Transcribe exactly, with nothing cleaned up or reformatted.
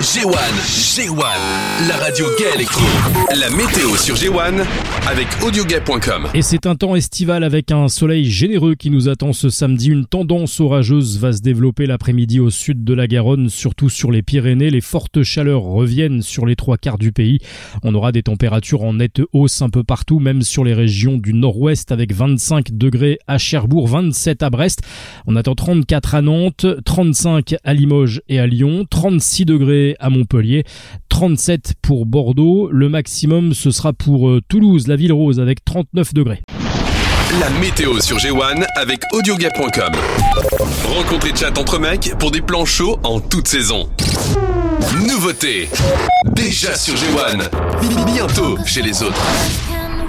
G un, G un, la radio gay électro. La météo sur G un avec audiogay point com. Et c'est un temps estival avec un soleil généreux qui nous attend ce samedi. Une tendance orageuse va se développer l'après-midi au sud de la Garonne, surtout sur les Pyrénées. Les fortes chaleurs reviennent sur les trois quarts du pays. On aura des températures en nette hausse un peu partout, même sur les régions du nord-ouest avec vingt-cinq degrés à Cherbourg, vingt-sept à Brest. On attend trente-quatre à Nantes, trente-cinq à Limoges et à Lyon, trente-six degrés à Montpellier, trente-sept pour Bordeaux. Le maximum, ce sera pour Toulouse, la ville rose, avec trente-neuf degrés. La météo sur G un avec audiogay point com. Rencontre et chat entre mecs pour des plans chauds en toute saison. Nouveauté. Déjà sur G un. Bientôt chez les autres.